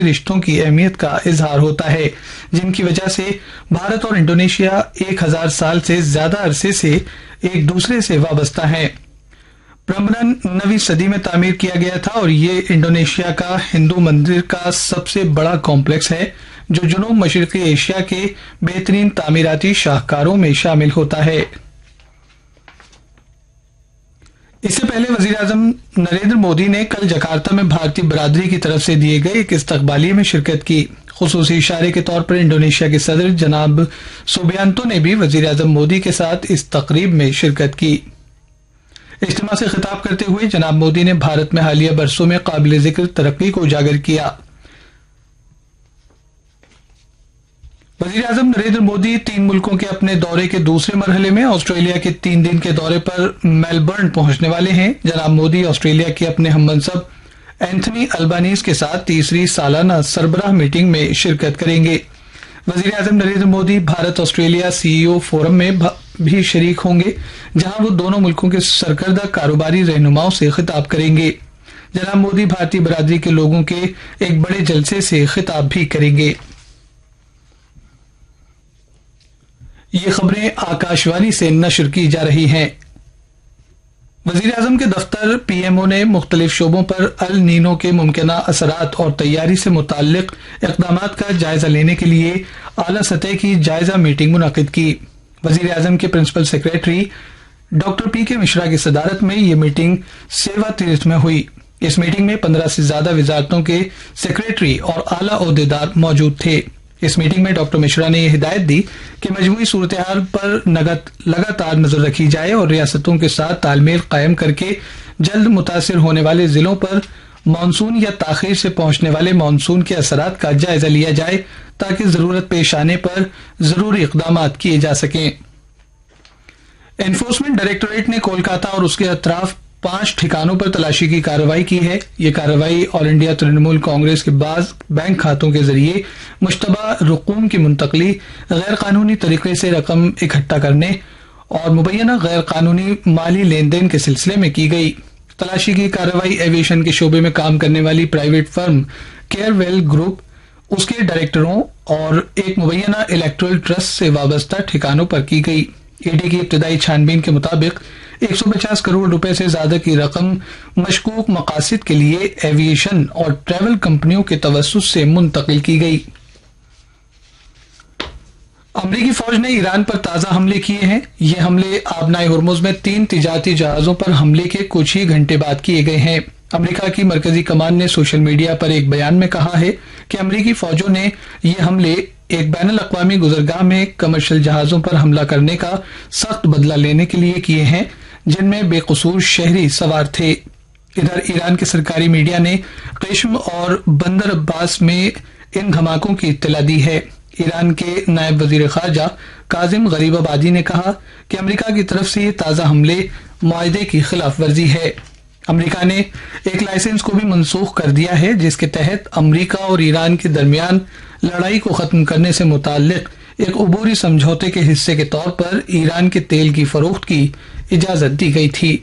رشتوں کی اہمیت کا اظہار ہوتا ہے، جن کی وجہ سے بھارت اور انڈونیشیا 1000 سال سے زیادہ عرصے سے ایک دوسرے سے وابستہ ہیں۔ پرمبنن 9ویں صدی میں تعمیر کیا گیا تھا اور یہ انڈونیشیا کا ہندو مندر کا سب سے بڑا کمپلیکس ہے جو جنوب مشرقی ایشیا کے بہترین تعمیراتی شاہکاروں میں شامل ہوتا ہے۔ اس سے پہلے وزیر اعظم نریندر مودی نے کل جکارتہ میں بھارتی برادری کی طرف سے دیے گئے ایک استقبالیے میں شرکت کی۔ خصوصی اشارے کے طور پر انڈونیشیا کے صدر جناب سوبیانتو نے بھی وزیر اعظم مودی کے ساتھ اس تقریب میں شرکت کی۔ اجتماع سے خطاب کرتے ہوئے جناب مودی نے بھارت میں حالیہ برسوں میں قابل ذکر ترقی کو اجاگر کیا۔ وزیر اعظم نریندر مودی 3 ملکوں کے اپنے دورے کے دوسرے مرحلے میں آسٹریلیا کے 3 دن کے دورے پر میلبرن پہنچنے والے ہیں۔ جناب مودی آسٹریلیا کے اپنے ہم منصب اینتھنی البانیز کے ساتھ تیسری سالانہ سربراہ میٹنگ میں شرکت کریں گے۔ وزیر اعظم نریندر مودی بھارت آسٹریلیا سی ای او فورم میں بھی شریک ہوں گے، جہاں وہ دونوں ملکوں کے سرکردہ کاروباری رہنماؤں سے خطاب کریں گے۔ جناب مودی بھارتی برادری کے لوگوں کے ایک بڑے جلسے سے خطاب بھی کریں گے۔ یہ خبریں آکاش وانی سے نشر کی جا رہی ہیں۔ وزیر اعظم کے دفتر پی ایم او نے مختلف شعبوں پر ال نینو کے ممکنہ اثرات اور تیاری سے متعلق اقدامات کا جائزہ لینے کے لیے اعلیٰ سطح کی جائزہ میٹنگ منعقد کی۔ وزیر اعظم کے پرنسپل سیکریٹری ڈاکٹر پی کے مشرا کی صدارت میں یہ میٹنگ سیوا تیرتھ میں ہوئی۔ اس میٹنگ میں 15 سے زیادہ وزارتوں کے سیکریٹری اور اعلیٰ عہدیدار موجود تھے۔ اس میٹنگ میں ڈاکٹر مشرا نے یہ ہدایت دی کہ مجموعی صورتحال پر لگاتار نظر رکھی جائے اور ریاستوں کے ساتھ تال میل قائم کر کے جلد متاثر ہونے والے ضلعوں پر مانسون یا تاخیر سے پہنچنے والے مانسون کے اثرات کا جائزہ لیا جائے تاکہ ضرورت پیش آنے پر ضروری اقدامات کیے جا سکیں۔ انفورسمنٹ ڈائریکٹوریٹ نے کولکاتہ اور اس کے اطراف 5 ٹھکانوں پر تلاشی کی کارروائی کی ہے۔ یہ کارروائی آل انڈیا ترنمول کانگریس کے بعض بینک کھاتوں کے ذریعے مشتبہ رقوم کی منتقلی، غیر قانونی طریقے سے رقم اکٹھا کرنے اور مبینہ غیر قانونی مالی لین دین کے سلسلے میں کی گئی۔ تلاشی کی کارروائی ایویشن کے شعبے میں کام کرنے والی پرائیویٹ فرم کیئر ویل گروپ، اس کے ڈائریکٹروں اور ایک مبینہ الیکٹرل ٹرسٹ سے وابستہ ٹھکانوں پر کی گئی۔ ای ڈی کی ابتدائی چھانبین کے مطابق 150 کروڑ روپے سے زیادہ کی رقم مشکوک مقاصد کے لیے ایویشن اور ٹریول کمپنیوں کے توسط سے منتقل کی گئی۔ امریکی فوج نے ایران پر تازہ حملے کیے ہیں۔ یہ حملے آبنائے ہرمز میں 3 تجارتی جہازوں پر حملے کے کچھ ہی گھنٹے بعد کیے گئے ہیں۔ امریکہ کی مرکزی کمان نے سوشل میڈیا پر ایک بیان میں کہا ہے کہ امریکی فوجوں نے یہ حملے ایک بین الاقوامی گزرگاہ میں کمرشل جہازوں پر حملہ کرنے کا سخت بدلہ لینے کے لیے کیے ہیں جن میں بے قصور شہری سوار تھے۔ ادھر ایران کے سرکاری میڈیا نے قشم اور بندر عباس میں ان دھماکوں کی اطلاع دی ہے۔ ایران کے نائب وزیر خارجہ کاظم غریب آبادی نے کہا کہ امریکہ کی طرف سے یہ تازہ حملے معاہدے کی خلاف ورزی ہے۔ امریکہ نے ایک لائسنس کو بھی منسوخ کر دیا ہے جس کے تحت امریکہ اور ایران کے درمیان لڑائی کو ختم کرنے سے متعلق ایک عبوری سمجھوتے کے حصے کے طور پر ایران کے تیل کی فروخت کی اجازت دی گئی تھی۔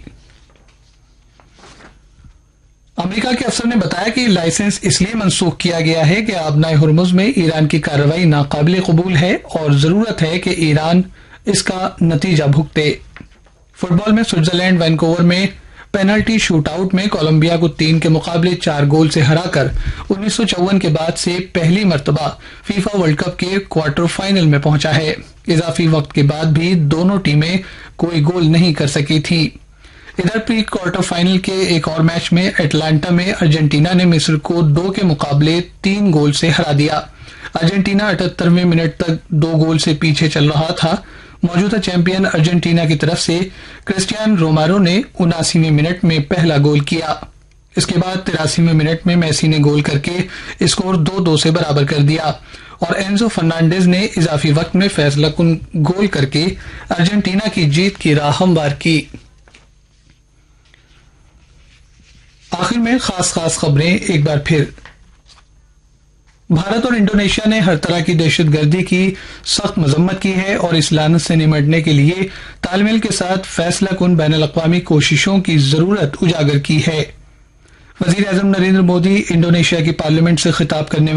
امریکہ کے افسر نے بتایا کہ لائسنس اس لیے منسوخ کیا گیا ہے کہ آبنائے ہرمز میں ایران کی کارروائی ناقابل قبول ہے اور ضرورت ہے کہ ایران اس کا نتیجہ بھگتے۔ فٹ بال میں سوئٹزرلینڈ وینکوور میں پینلٹی شوٹ آؤٹ میں کولمبیا کو 3 کے مقابلے 4 گول سے ہرا کر 1954 کے بعد سے پہلی مرتبہ فیفا ورلڈ کپ کے کوارٹر فائنل میں پہنچا ہے۔ اضافی وقت کے بعد بھی دونوں ٹیمیں کوئی گول نہیں کر سکی تھی۔ ادھر پری کوارٹر فائنل کے ایک اور میچ میں اٹلانٹا میں ارجنٹینا نے مصر کو 2 کے مقابلے 3 گول سے ہرا دیا۔ ارجنٹینا 78ویں منٹ تک 2 گول سے پیچھے چل رہا تھا۔ موجودہ چیمپئن ارجنٹینا کی طرف سے کرسٹیان رومارو نے 79ویں منٹ میں پہلا گول کیا۔ اس کے بعد 83ویں منٹ میں میسی نے گول کر کے اسکور 2-2 سے برابر کر دیا اور اینزو فرنانڈیز نے اضافی وقت میں فیصلہ کن گول کر کے ارجنٹینا کی جیت کی راہ ہموار کی۔ آخر میں خاص خبریں ایک بار پھر۔ بھارت اور انڈونیشیا نے ہر طرح کی دہشت گردی کی سخت مذمت کی ہے اور اس لعنت سے نمٹنے کے لیے تال میل کے ساتھ فیصلہ کن بین الاقوامی کوششوں کی ضرورت اجاگر کی ہے۔ वजीर आजम नरेंद्र मोदी इंडोनेशिया की पार्लियामेंट से खिताब करने